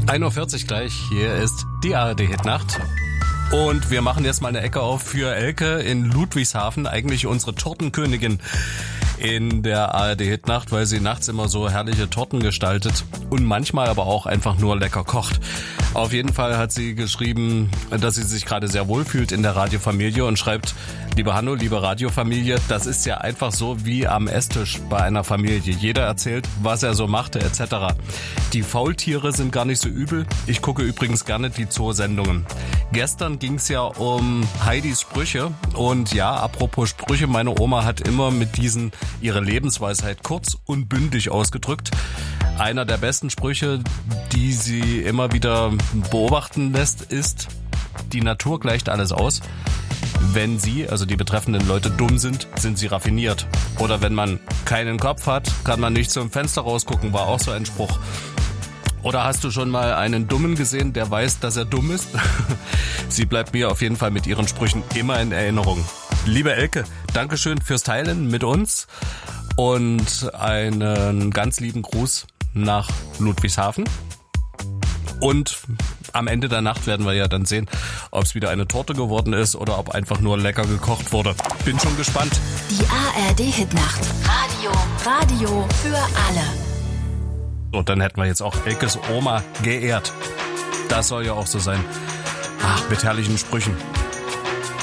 1:40 Uhr gleich, hier ist die ARD-Hitnacht. Und wir machen jetzt mal eine Ecke auf für Elke in Ludwigshafen, eigentlich unsere Tortenkönigin in der ARD-Hitnacht, weil sie nachts immer so herrliche Torten gestaltet und manchmal aber auch einfach nur lecker kocht. Auf jeden Fall hat sie geschrieben, dass sie sich gerade sehr wohl fühlt in der Radiofamilie und schreibt: Liebe Hanno, liebe Radiofamilie, das ist ja einfach so wie am Esstisch bei einer Familie. Jeder erzählt, was er so machte etc. Die Faultiere sind gar nicht so übel. Ich gucke übrigens gerne die Zoosendungen. Gestern ging es ja um Heidis Sprüche und ja, apropos Sprüche, meine Oma hat immer mit diesen ihre Lebensweisheit kurz und bündig ausgedrückt. Einer der besten Sprüche, die sie immer wieder beobachten lässt, ist: Die Natur gleicht alles aus. Wenn sie, also die betreffenden Leute, dumm sind, sind sie raffiniert. Oder wenn man keinen Kopf hat, kann man nicht zum Fenster rausgucken, war auch so ein Spruch. Oder hast du schon mal einen Dummen gesehen, der weiß, dass er dumm ist? Sie bleibt mir auf jeden Fall mit ihren Sprüchen immer in Erinnerung. Liebe Elke, Dankeschön fürs Teilen mit uns und einen ganz lieben Gruß nach Ludwigshafen. Und am Ende der Nacht werden wir ja dann sehen, ob es wieder eine Torte geworden ist oder ob einfach nur lecker gekocht wurde. Bin schon gespannt. Die ARD-Hitnacht. Radio für alle. Und dann hätten wir jetzt auch Elkes Oma geehrt. Das soll ja auch so sein. Ach, mit herrlichen Sprüchen.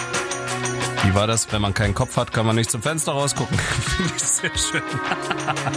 Wie war das? Wenn man keinen Kopf hat, kann man nicht zum Fenster rausgucken. Finde ich sehr schön.